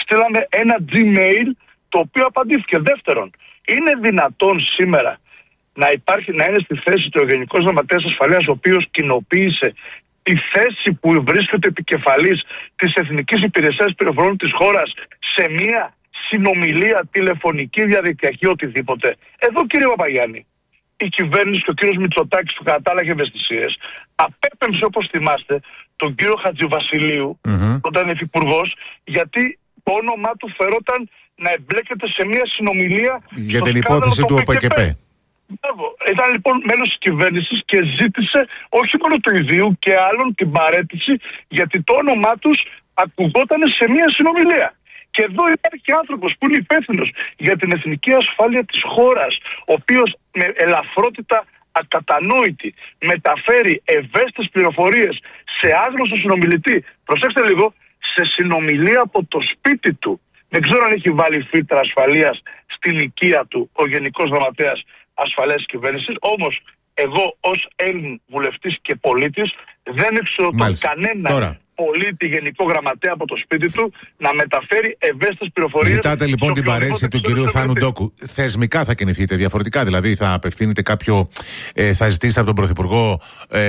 στείλανε ένα Gmail το οποίο απαντήθηκε. Δεύτερον, είναι δυνατόν σήμερα να είναι στη θέση του Γενικός Γραμματέας Ασφαλείας, ο οποίος κοινοποίησε τη θέση που βρίσκεται επικεφαλής της Εθνικής Υπηρεσίας Πληροφοριών της χώρας σε μια συνομιλία τηλεφωνική, διαδικτυακή, οτιδήποτε? Εδώ, κύριε Παπαγιάννη, η κυβέρνηση και ο κύριος Μητσοτάκης, που κατάλαβε ευαισθησίες, απέπεμψε, όπως θυμάστε, τον κύριο Χατζηβασιλείου, όταν είναι υφυπουργός, γιατί το όνομά του φερόταν να εμπλέκεται σε μια συνομιλία για την υπόθεση του ΟΠΕΚΕΠΕ. Ήταν λοιπόν μέλος της κυβέρνησης και ζήτησε όχι μόνο του ιδίου και άλλων την παραίτηση, γιατί το όνομά τους ακουγόταν σε μια συνομιλία. Και εδώ υπάρχει άνθρωπος που είναι υπεύθυνος για την εθνική ασφάλεια της χώρας, ο οποίος με ελαφρότητα ακατανόητη μεταφέρει ευαίσθητες πληροφορίες σε άγνωστο συνομιλητή. Προσέξτε λίγο, σε συνομιλία από το σπίτι του. Δεν ξέρω αν έχει βάλει φίλτρα ασφαλείας στην οικία του ο Γενικός Γραμματέας Ασφαλείας της Κυβέρνησης. Όμως εγώ ως Έλλην βουλευτής και πολίτης δεν εξοδοτώ κανένα πολίτη Γενικό Γραμματέα από το σπίτι του να μεταφέρει ευαίσθητες πληροφορίες. Ζητάτε λοιπόν την παρέτηση του κυρίου Θάνου Ντόκου. Θεσμικά θα κινηθείτε διαφορετικά? Δηλαδή θα απευθύνετε θα ζητήσετε από τον Πρωθυπουργό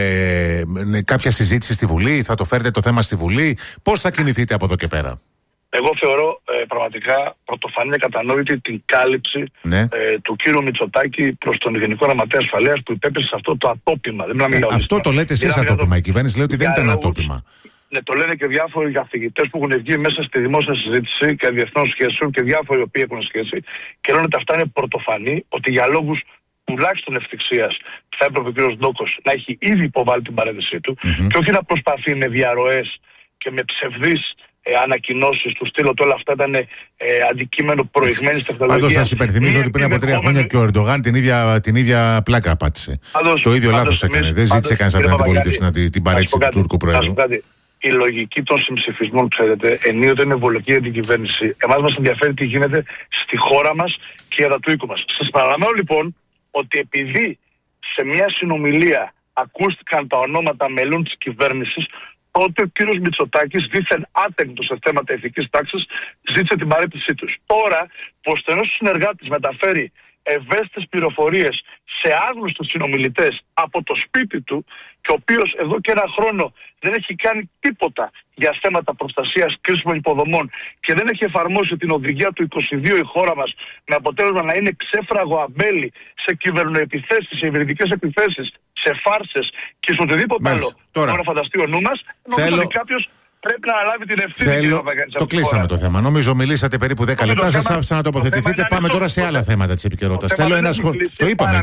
κάποια συζήτηση στη Βουλή, θα το φέρετε το θέμα στη Βουλή? Πώς θα κινηθείτε από εδώ και πέρα? Εγώ θεωρώ πραγματικά πρωτοφανή και κατανόητη την κάλυψη του κύριου Μητσοτάκη προς τον Γενικό Γραμματέα Ασφαλείας, που υπέπεσε σε αυτό το ατόπιμα. Αυτό το λέτε εσείς ατόπιμα. Η κυβέρνηση λέει ότι δεν ήταν ατόπιμα. Ναι, το λένε και διάφοροι καθηγητές που έχουν βγει μέσα στη δημόσια συζήτηση και διεθνών σχέσεων και διάφοροι οποίοι έχουν σχέση και λένε ότι αυτά είναι πρωτοφανή, ότι για λόγους τουλάχιστον ευτυχίας θα έπρεπε ο κύριος Ντόκος να έχει ήδη υποβάλει την παρέτησή του και όχι να προσπαθεί με διαρροές και με ψευδείς ανακοινώσεις του στείλω ότι όλα αυτά ήταν αντικείμενο προηγμένης τεχνολογίας. Πάντως σας υπενθυμίζω ότι πριν από 3 χρόνια και ο Ερντογάν την ίδια πλάκα πάτησε. Το ίδιο λάθος έκανε. Δεν ζήτησε κανείς από την αντιπολίτευση την παρέτηση του Τούρκου Προέδρου. Η λογική των συμψηφισμών, ξέρετε, ενίοτε είναι βολική για την κυβέρνηση. Εμάς μας ενδιαφέρει τι γίνεται στη χώρα μας και για τα του οίκου μας. Σας παραλαμβάνω λοιπόν ότι επειδή σε μια συνομιλία ακούστηκαν τα ονόματα μελών της κυβέρνησης, τότε ο κύριος Μητσοτάκης, δήθεν άτεγκτος σε θέματα ηθικής τάξης, ζήτησε την παρέτησή τους. Τώρα, που ο στενός συνεργάτης μεταφέρει ευαίσθητες πληροφορίες σε άγνωστους συνομιλητές από το σπίτι του και ο οποίος εδώ και ένα χρόνο δεν έχει κάνει τίποτα για θέματα προστασίας κρίσιμων υποδομών και δεν έχει εφαρμόσει την οδηγία του 22 η χώρα μας, με αποτέλεσμα να είναι ξέφραγο αμπέλι σε κυβερνοεπιθέσεις, σε υβριδικές επιθέσεις, σε φάρσες και σε οτιδήποτε άλλο. Τώρα να φανταστεί ο νου μας, νομίζω ότι κάποιος πρέπει να αναλάβει την ευθύνη. Το κλείσαμε το θέμα. Νομίζω μιλήσατε περίπου 10 λεπτά. Σας άφησα να τοποθετηθείτε. Πάμε τώρα σε άλλα θέματα της επικαιρότητας. Θέλω ένα σχόλιο. Το είπαμε.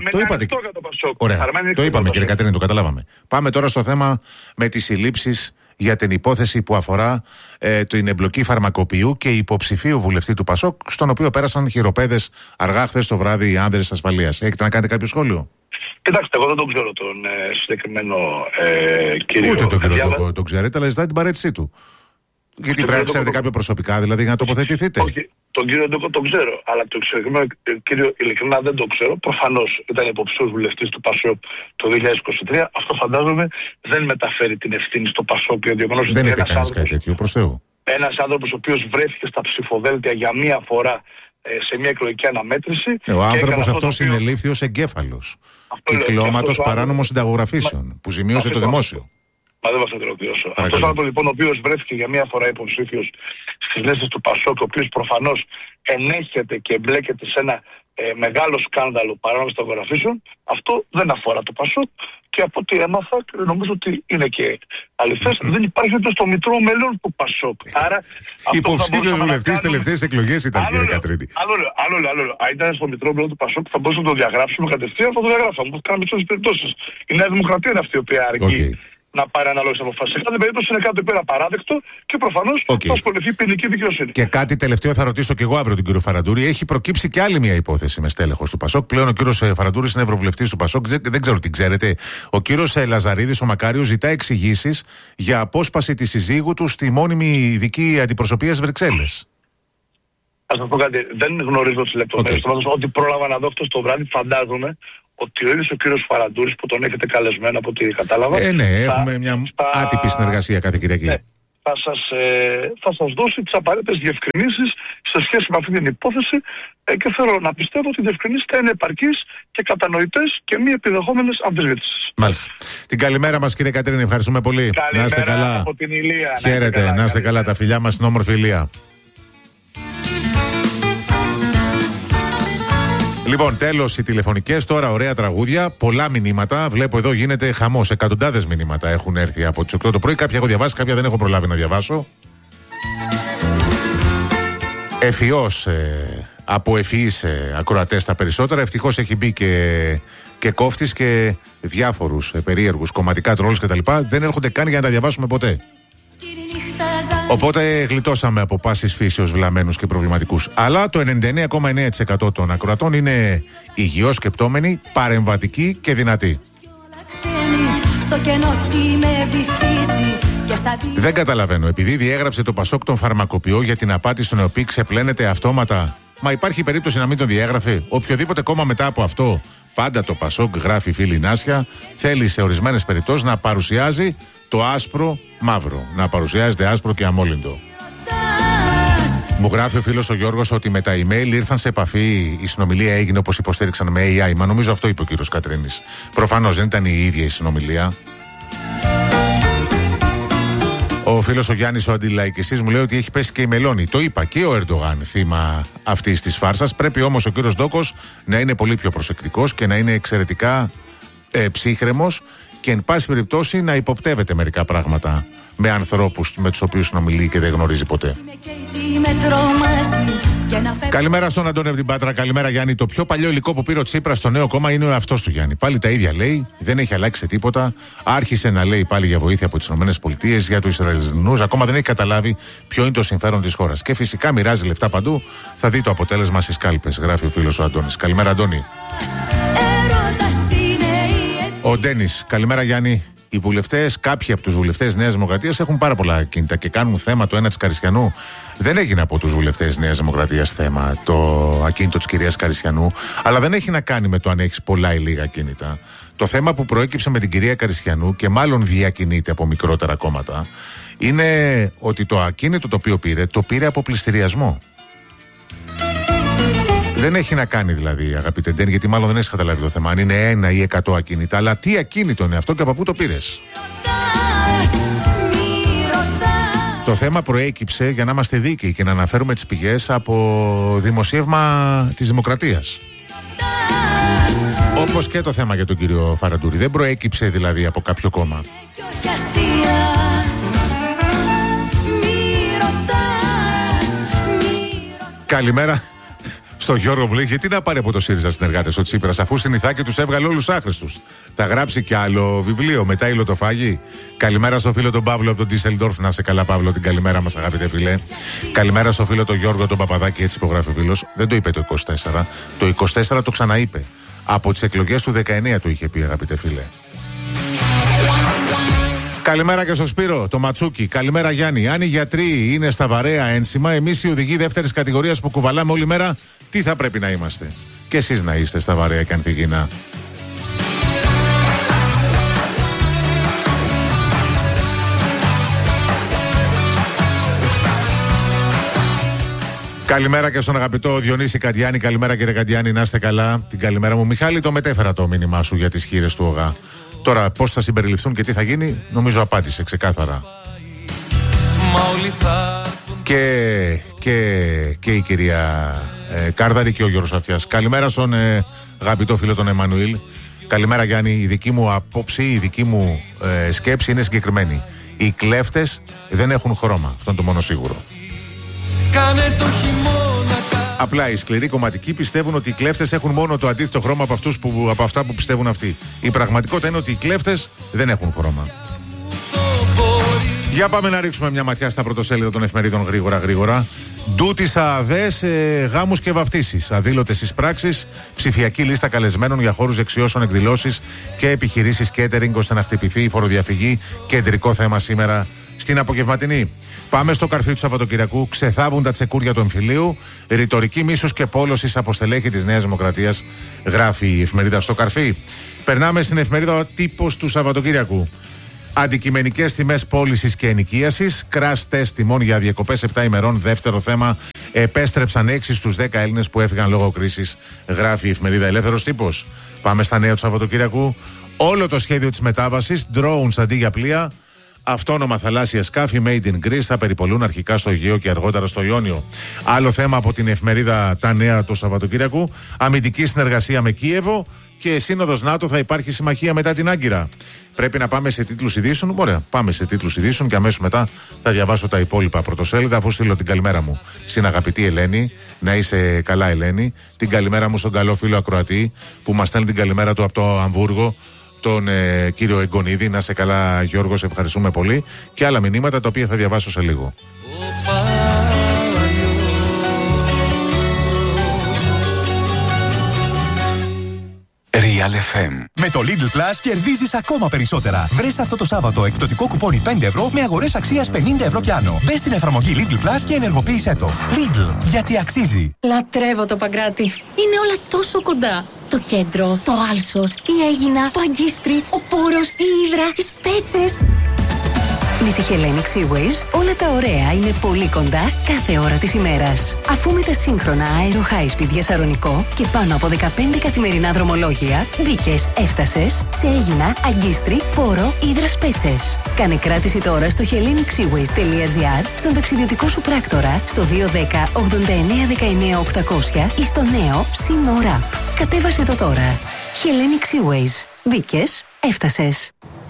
Ωραία. Το είπαμε, κύριε Κατρίνη, το καταλάβαμε. Πάμε τώρα στο θέμα με τις συλλήψεις για την υπόθεση που αφορά την εμπλοκή φαρμακοποιού και υποψηφίου βουλευτή του ΠΑΣΟΚ, στον οποίο πέρασαν χειροπέδες αργά χθες το βράδυ οι άνδρες ασφαλείας. Έχετε να κάνετε κάποιο σχόλιο? Κοιτάξτε, εγώ δεν τον ξέρω τον συγκεκριμένο κύριο. Ούτε τον κύριο τον ξέρετε, αλλά ζητάει την παρέτησή του. Γιατί πρέπει να ξέρετε κάποιο προσωπικά, δηλαδή, για να τοποθετηθείτε? Όχι, τον κύριο Ντόκο τον ξέρω, αλλά τον συγκεκριμένο κύριο ειλικρινά δεν τον ξέρω. Προφανώς ήταν υποψήφιος βουλευτής του ΠΑΣΟΚ το 2023. Αυτό φαντάζομαι δεν μεταφέρει την ευθύνη στο ΠΑΣΟΚ. Δεν είπε κανείς κάτι τέτοιο, προς Θεού. Ένας άνθρωπος ο οποίος βρέθηκε στα ψηφοδέλτια για μία φορά σε μια εκλογική αναμέτρηση. Ο άνθρωπος αυτός συνελήφθη ως εγκέφαλος κυκλώματος παράνομων συνταγογραφήσεων που ζημίωσε το δημόσιο. Μα δεν θα το ολοκληρώσω. Αυτός ο άνθρωπος λοιπόν, ο οποίος βρέθηκε για μία φορά υποψήφιος στις λίστες του ΠΑΣΟΚ, ο οποίος προφανώς ενέχεται και εμπλέκεται σε ένα μεγάλο σκάνδαλο παράνομων συνταγογραφήσεων, αυτό δεν αφορά το ΠΑΣΟΚ και από ό,τι έμαθα, νομίζω ότι είναι και αληθές, δεν υπάρχει ούτε στο μητρό μέλων του ΠΑΣΟΚ. Άρα, υποψήφιος βουλευτής στις τελευταίες εκλογές ήταν, κύριε Κατρίνη. Άλλο. Αν ήταν στο μητρό μέλων του ΠΑΣΟΚ, θα μπορούσαμε να το διαγράψουμε κατευθείαν, θα το διαγράψαμε. Θα κάνουμε τις περιπτώσεις. Η Νέα Δημοκρατία είναι αυτή η οποία αρκεί να πάρει αναλόγες αποφάσεις. Σε κάθε περίπτωση είναι κάτι πέρα παράδεκτο και προφανώς θα ασχοληθεί η ποινική δικαιοσύνη. Και κάτι τελευταίο θα ρωτήσω και εγώ αύριο τον κύριο Φαραντούρη. Έχει προκύψει και άλλη μια υπόθεση με στέλεχος του ΠΑΣΟΚ. Πλέον ο κύριος Φαραντούρης είναι ευρωβουλευτής του ΠΑΣΟΚ. Δεν ξέρω τι ξέρετε. Ο κύριος Λαζαρίδης, ο Μακάριος, ζητά εξηγήσεις για απόσπαση της συζύγου του στη μόνιμη ειδική αντιπροσωπεία στις Βρυξέλλες. Ας σας πω κάτι. Δεν γνωρίζω τις λεπτομέρειες. Ό,τι πρόλαβα να δω χτες το βράδυ, φαντάζομαι ότι ο ίδιος ο κύριος Φαραντούρης, που τον έχετε καλεσμένο από ό,τι κατάλαβα. Ναι, έχουμε μια άτυπη συνεργασία κάθε Κυριακή. Ναι, θα σας δώσει τις απαραίτητες διευκρινήσεις σε σχέση με αυτή την υπόθεση και θέλω να πιστεύω ότι οι διευκρινήσεις θα είναι επαρκείς και κατανοητές και μη επιδεχόμενες αμφισβήτησης. Μάλιστα. Την καλημέρα μας, κύριε Κατρίνη, ευχαριστούμε πολύ. Καλημέρα, να είστε καλά. Από την Ηλία. Χαίρετε, να είστε καλά. Τα φιλιά μας στην όμορφη Ηλία. Λοιπόν, τέλος οι τηλεφωνικές, τώρα ωραία τραγούδια, πολλά μηνύματα. Βλέπω εδώ γίνεται χαμός. Εκατοντάδες μηνύματα έχουν έρθει από τις 8 το πρωί. Κάποια έχω διαβάσει, κάποια δεν έχω προλάβει να διαβάσω. Ευφυώς, από ευφυείς ακροατές τα περισσότερα. Ευτυχώς έχει μπει και κόφτης και διάφορους περίεργους κομματικά τρόλους κτλ. Δεν έρχονται καν για να τα διαβάσουμε ποτέ. Οπότε γλιτώσαμε από πάσης φύσεως βλαμμένους και προβληματικούς. Αλλά το 99,9% των ακροατών είναι υγιώς σκεπτόμενοι, παρεμβατικοί και δυνατοί. Δεν καταλαβαίνω, επειδή διέγραψε το Πασόκ τον φαρμακοποιό για την απάτη στον ΕΟΠΗ ξεπλένεται αυτόματα. Μα υπάρχει περίπτωση να μην τον διέγραφε? Οποιοδήποτε κόμμα μετά από αυτό, πάντα το Πασόκ, γράφει η φίλη Νάσια, θέλει σε ορισμένες περιπτώσεις να παρουσιάζει το άσπρο μαύρο. Να παρουσιάζεται άσπρο και αμόλυντο. Μου γράφει ο φίλος ο Γιώργος ότι με τα email ήρθαν σε επαφή, η συνομιλία έγινε όπως υποστήριξαν με AI. Μα νομίζω αυτό είπε ο κύριος Κατρίνης. Προφανώς δεν ήταν η ίδια η συνομιλία. Ο φίλος ο Γιάννης ο αντιλαϊκιστής μου λέει ότι έχει πέσει και η Μελώνη. Το είπα και ο Ερντογάν θύμα αυτής της φάρσας. Πρέπει όμως ο κύριος Ντόκος να είναι πολύ πιο προσεκτικός και να είναι εξαιρετικά ψύχρεμος και εν πάση περιπτώσει να υποπτεύεται μερικά πράγματα με ανθρώπους με τους οποίους συνομιλεί και δεν γνωρίζει ποτέ. Καλημέρα στον Αντώνη από την Πάτρα. Καλημέρα, Γιάννη. Το πιο παλιό υλικό που πήρε ο Τσίπρας στο νέο κόμμα είναι ο εαυτός του, Γιάννη. Πάλι τα ίδια λέει, δεν έχει αλλάξει τίποτα. Άρχισε να λέει πάλι για βοήθεια από τις ΗΠΑ, για τους Ισραηλινούς. Ακόμα δεν έχει καταλάβει ποιο είναι το συμφέρον της χώρας. Και φυσικά μοιράζει λεφτά παντού. Θα δει το αποτέλεσμα στις κάλπες, γράφει ο φίλος ο Αντώνης. Καλημέρα, Αντώνη. Ο Ντένις, καλημέρα, Γιάννη. Οι βουλευτές, κάποιοι από τους βουλευτές Νέας Δημοκρατίας έχουν πάρα πολλά ακίνητα και κάνουν θέμα το ένα της Καρισιανού. Δεν έγινε από τους βουλευτές Νέας Δημοκρατίας θέμα το ακίνητο της κυρίας Καρισιανού, αλλά δεν έχει να κάνει με το αν έχεις πολλά ή λίγα ακίνητα. Το θέμα που προέκυψε με την κυρία Καρισιανού και μάλλον διακινείται από μικρότερα κόμματα είναι ότι το ακίνητο το οποίο πήρε, το πήρε από πληστηριασμό. Δεν έχει να κάνει δηλαδή, αγαπητέ Ντέν, γιατί μάλλον δεν έχει καταλάβει το θέμα. Αν είναι 1 ή 100 ακίνητα, αλλά τι ακίνητο είναι αυτό και από πού το πήρες? Το θέμα προέκυψε, για να είμαστε δίκαιοι και να αναφέρουμε τις πηγές, από δημοσίευμα της Δημοκρατίας. Όπως και το θέμα για τον κύριο Φαραντούρη. Δεν προέκυψε δηλαδή από κάποιο κόμμα. Καλημέρα στο Γιώργο που λέει: γιατί να πάρει από το ΣΥΡΙΖΑ συνεργάτες ο Τσίπρας, αφού στην Ιθάκη τους έβγαλε όλους άχρηστους? Θα γράψει κι άλλο βιβλίο, μετά υλοτοφάγει. Καλημέρα στο φίλο τον Παύλο από τον Ντίσσελντορφ. Να σε καλά, Παύλο, την καλημέρα μας, αγαπητέ φίλε. Καλημέρα στο φίλο τον Γιώργο τον Παπαδάκη, έτσι υπογράφει ο φίλος. Δεν το είπε το 24. Το 24 το ξαναείπε. Από τις εκλογές του 19 το είχε πει, αγαπητέ φίλε. Καλημέρα και στο Σπύρο, το Ματσούκι. Καλημέρα, Γιάννη. Αν οι γιατροί είναι στα βαρέα ένσημα, εμείς οι οδηγοί δεύτερης κατηγορίας που κουβαλάμε όλη μέρα, τι θα πρέπει να είμαστε? Και εσείς να είστε στα βαρέα και ανθυγινά. Καλημέρα και στον αγαπητό Διονύση Καντιάνη. Καλημέρα, κύριε Καντιάνη, να είστε καλά. Την καλημέρα μου, Μιχάλη. Το μετέφερα το μήνυμά σου για τις χείρες του ΟΓΑ. Τώρα πώς θα συμπεριληφθούν και τι θα γίνει, νομίζω απάντησε ξεκάθαρα. Και η κυρία Κάρδαρη και ο Γιώργος Αυτιάς. Καλημέρα στον αγαπητό φίλο τον Εμμανουήλ. Καλημέρα, Γιάννη. Η δική μου απόψη, η δική μου σκέψη είναι συγκεκριμένη. Οι κλέφτες δεν έχουν χρώμα. Αυτό είναι το μόνο σίγουρο. Απλά οι σκληροί κομματικοί πιστεύουν ότι οι κλέφτες έχουν μόνο το αντίθετο χρώμα από αυτά που πιστεύουν αυτοί. Η πραγματικότητα είναι ότι οι κλέφτες δεν έχουν χρώμα. Για πάμε να ρίξουμε μια ματιά στα πρωτοσέλιδα των εφημερίδων γρήγορα. Ντούτης ΑΑΔΕΣ, γάμους και βαφτίσεις. Αδήλωτες στις πράξεις, ψηφιακή λίστα καλεσμένων για χώρους δεξιώσεων, εκδηλώσεις και επιχειρήσεις catering ώστε να χτυπηθεί η φοροδιαφυγή. Κεντρικό θέμα σήμερα στην απογευματινή. Πάμε στο καρφί του Σαββατοκυριακού. Ξεθάβουν τα τσεκούρια του εμφυλίου. Ρητορική μίσους και πόλωσης από στελέχη της Νέας Δημοκρατίας, γράφει η εφημερίδα στο καρφί. Περνάμε στην εφημερίδα Τύπος του Σαββατοκυριακού. Αντικειμενικές τιμές πώλησης και ενοικίασης. Crash test τιμών για διακοπές 7 ημερών. Δεύτερο θέμα. Επέστρεψαν 6 στους 10 Έλληνες που έφυγαν λόγω κρίσης, γράφει η εφημερίδα Ελεύθερος Τύπος. Πάμε στα νέα του Σαββατοκύριακου. Όλο το σχέδιο της μετάβασης, drones αντί για πλοία, αυτόνομα θαλάσσια σκάφη made in Greece θα περιπολούν αρχικά στο Αιγαίο και αργότερα στο Ιόνιο. Άλλο θέμα από την εφημερίδα Τα Νέα του Σαββατοκύριακου. Αμυντική συνεργασία με Κίεβο και σύνοδος ΝΑΤΟ, θα υπάρχει συμμαχία μετά την Άγκυρα. Πρέπει να πάμε σε τίτλους ειδήσεων. Ωραία, πάμε σε τίτλους ειδήσεων και αμέσως μετά θα διαβάσω τα υπόλοιπα πρωτοσέλιδα. Αφού στείλω την καλημέρα μου στην αγαπητή Ελένη. Να είσαι καλά, Ελένη. Την καλημέρα μου στον καλό φίλο Ακροατή που μας στέλνει την καλημέρα του από το Αμβούργο, τον κύριο Εγκονίδη. Να είσαι καλά, Γιώργο, σε ευχαριστούμε πολύ. Και άλλα μηνύματα τα οποία θα διαβάσω σε λίγο. Real FM. Με το Lidl Plus κερδίζεις ακόμα περισσότερα. Βρες αυτό το Σάββατο εκπτωτικό κουπόνι 5 ευρώ με αγορές αξίας 50 ευρώ και άνω. Μπες στην εφαρμογή Lidl Plus και ενεργοποίησέ το. Lidl, γιατί αξίζει. Λατρεύω το Παγκράτη. Είναι όλα τόσο κοντά. Το κέντρο, το Άλσος, η Αίγινα, το Αγκίστρι, ο Πόρος, η Ύδρα, οι Σπέτσες. Με τη Hellenic Seaways όλα τα ωραία είναι πολύ κοντά κάθε ώρα της ημέρας. Αφού με τα σύγχρονα Aero High Speed για Σαρονικό και πάνω από 15 καθημερινά δρομολόγια, μπήκες, έφτασες σε Αίγινα, Αγκίστρι, Πόρο, Ύδρα, Σπέτσες. Κάνε κράτηση τώρα στο hellenicseaways.gr, στον ταξιδιωτικό σου πράκτορα, στο 210 89 19 800 ή στο νέο Sea More App. Κατέβασε το τώρα. Hellenic Seaways. Μπήκες, έφτασες.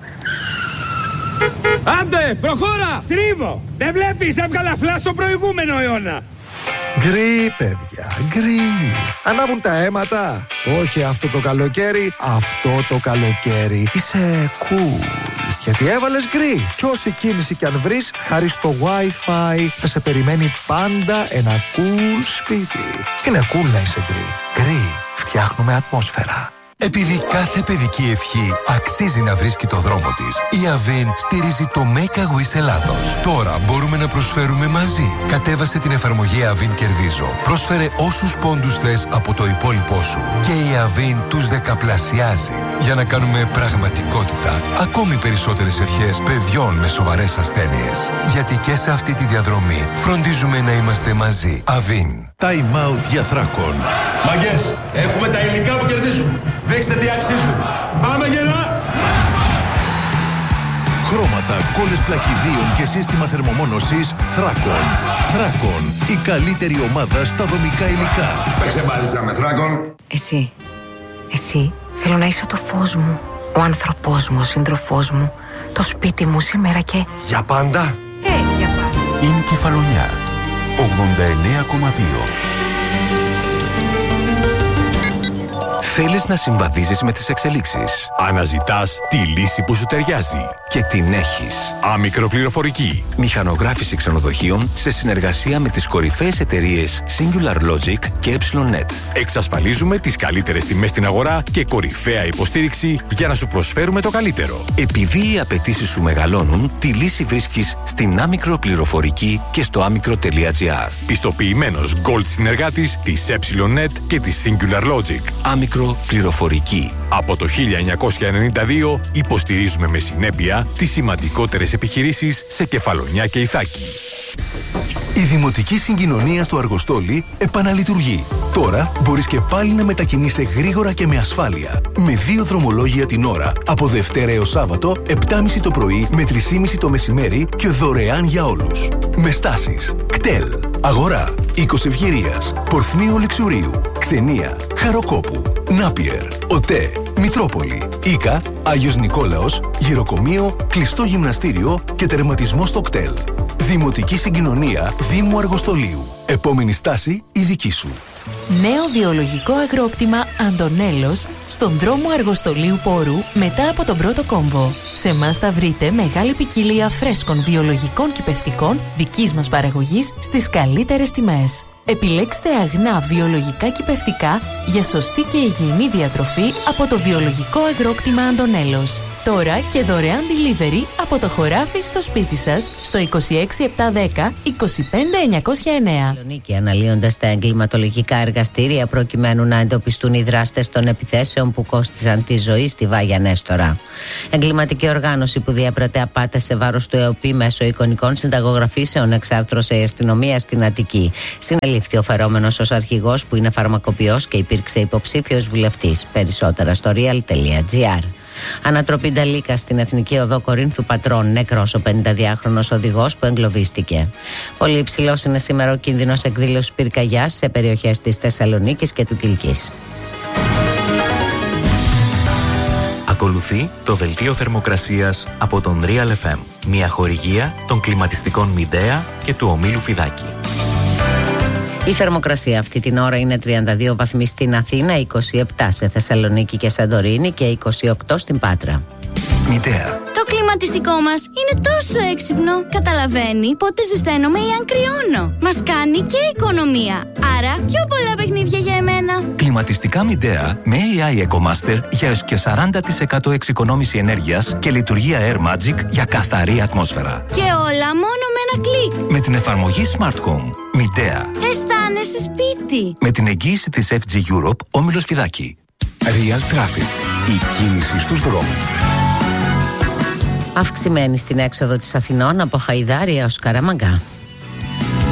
Άντε, προχώρα! Στρίβω! Δεν βλέπεις, έβγαλα φλα στο προηγούμενο αιώνα! Γκρι, παιδιά, γκρι. Ανάβουν τα αίματα. Όχι αυτό το καλοκαίρι, αυτό το καλοκαίρι. Είσαι cool. Γιατί έβαλες γκρι. Κι όση κίνηση κι αν βρεις, χάρη στο Wi-Fi θα σε περιμένει πάντα ένα cool σπίτι. Είναι cool να είσαι γκρι. Γκρι, φτιάχνουμε ατμόσφαιρα. Επειδή κάθε παιδική ευχή αξίζει να βρίσκει το δρόμο της, η Avin στηρίζει το Make a Wish Ελλάδος. Τώρα μπορούμε να προσφέρουμε μαζί. Κατέβασε την εφαρμογή Avin Κερδίζω. Πρόσφερε όσους πόντους θες από το υπόλοιπό σου. Και η Avin τους δεκαπλασιάζει. Για να κάνουμε πραγματικότητα ακόμη περισσότερες ευχές παιδιών με σοβαρές ασθένειες. Γιατί και σε αυτή τη διαδρομή φροντίζουμε να είμαστε μαζί. Avin. Time out για Θράκον. Μαγκές, έχουμε τα υλικά που κερδίζουν. Δείξτε τι αξίζουν. Πάμε γερά! Χρώματα, κόλλες πλακιδίων και σύστημα θερμομόνωσης Θράκον. Θράκον, η καλύτερη ομάδα στα δομικά υλικά. Παίξε μπάλιτσα με Θράκον. Εσύ, θέλω να είσαι το φως μου, ο άνθρωπός μου, ο σύντροφός μου, το σπίτι μου σήμερα και... Για πάντα. Για πάντα. Είναι Κεφαλονιά. 89,2. Θέλεις να συμβαδίζεις με τις εξελίξεις. Αναζητάς τη λύση που σου ταιριάζει. Και την έχεις. Άμικρο πληροφορική. Μηχανογράφηση ξενοδοχείων σε συνεργασία με τις κορυφαίες εταιρείες Singular Logic και EpsilonNet. Εξασφαλίζουμε τις καλύτερες τιμές στην αγορά και κορυφαία υποστήριξη για να σου προσφέρουμε το καλύτερο. Επειδή οι απαιτήσεις σου μεγαλώνουν, τη λύση βρίσκεις στην άμικρο πληροφορική και στο άμικρο.gr. Πιστοποιημένος Gold συνεργάτης της EpsilonNet και της Singular Logic. Άμικρο πληροφορική. Από το 1992 υποστηρίζουμε με συνέπεια τις σημαντικότερες επιχειρήσεις σε Κεφαλονιά και Ιθάκη. Η Δημοτική Συγκοινωνία στο Αργοστόλι επαναλειτουργεί. Τώρα μπορείς και πάλι να μετακινείσαι γρήγορα και με ασφάλεια. Με 2 δρομολόγια την ώρα, από Δευτέρα έως Σάββατο, 7.30 το πρωί με 3.30 το μεσημέρι και δωρεάν για όλους. Με στάσεις κτέλ, Αγορά, Οίκος Ευγυρίας, Πορθμίου Λεξουρίου, Ξενία, Χαροκόπου, Νάπιερ, ΟΤΕ, Μητρόπολη, Ίκα, Άγιος Νικόλαος, Γυροκομείο, Κλειστό Γυμναστήριο και τερματισμό στο κτέλ. Δημοτική Συγκοινωνία Δήμου Αργοστολίου. Επόμενη στάση η δική σου. Νέο βιολογικό αγρόκτημα Αντωνέλος στον δρόμο Αργοστολίου Πόρου μετά από τον πρώτο κόμβο. Σε εμάς θα βρείτε μεγάλη ποικιλία φρέσκων βιολογικών κυπευτικών δικής μας παραγωγής στις καλύτερες τιμές. Επιλέξτε αγνά βιολογικά κυπευτικά για σωστή και υγιεινή διατροφή από το βιολογικό αγρόκτημα Αντωνέλος. Τώρα και δωρεάν delivery από το χωράφι στο σπίτι σας στο 26710 25909. Θεσσαλονίκη αναλύοντας τα εγκληματολογικά εργαστήρια προκειμένου να εντοπιστούν οι δράστες των επιθέσεων που κόστιζαν τη ζωή στη Βάγια Νέστορα. Εγκληματική οργάνωση που διέπρατε απάτες σε βάρος του ΕΟΠΗ μέσω εικονικών συνταγογραφήσεων εξάρθρωσε η αστυνομία στην Αττική. Συνελήφθη ο φερόμενος ως αρχηγός που είναι φαρμακοποιός και υπήρξε υποψήφιος βουλευτής. Περισσότερα στο real.gr. Ανατροπή Νταλίκα στην Εθνική Οδό Κορίνθου Πατρών, νεκρός ο 52χρονος οδηγός που εγκλωβίστηκε. Πολύ υψηλός είναι σήμερα ο κίνδυνος εκδήλωσης πυρκαγιάς σε περιοχές της Θεσσαλονίκης και του Κιλκής. Ακολουθεί το δελτίο θερμοκρασίας από τον Real FM, μια χορηγία των κλιματιστικών Μιντέα και του ομίλου Φιδάκη. Η θερμοκρασία αυτή την ώρα είναι 32 βαθμοί στην Αθήνα, 27 σε Θεσσαλονίκη και Σαντορίνη και 28 στην Πάτρα. Μητέα. Το κλιματιστικό μας είναι τόσο έξυπνο. Καταλαβαίνει πότε ζεσταίνομαι ή αν κρυώνω. Μας κάνει και οικονομία. Άρα πιο πολλά παιχνίδια για εμένα. Κλιματιστικά Μητέα με AI EcoMaster για έως και 40% εξοικονόμηση ενέργειας και λειτουργία Air Magic για καθαρή ατμόσφαιρα. Και όλα μόνο με ένα κλικ. Με την εφαρμογή Smart Home. Μητέα. Αισθάνεσαι σπίτι. Με την εγγύηση της FG Europe, όμιλος Φιδάκη. Real Traffic. Η κίνηση στους δρόμους. Αυξημένη στην έξοδο της Αθηνών από Χαϊδάρια ως Καραμαγκά.